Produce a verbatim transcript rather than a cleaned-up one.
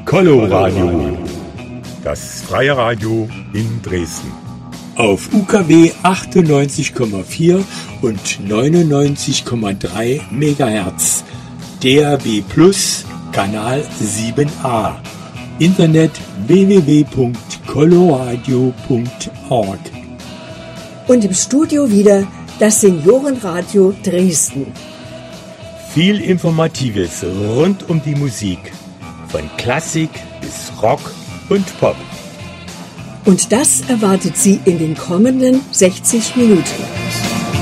Coloradio, das freie Radio in Dresden. Auf U K W achtundneunzig Komma vier und neunundneunzig Komma drei Megahertz. D A B Plus, Kanal sieben a. Internet w w w punkt coloradio punkt org. Und im Studio wieder das Seniorenradio Dresden. Viel Informatives rund um die Musik. Von Klassik bis Rock und Pop. Und das erwartet Sie in den kommenden sechzig Minuten.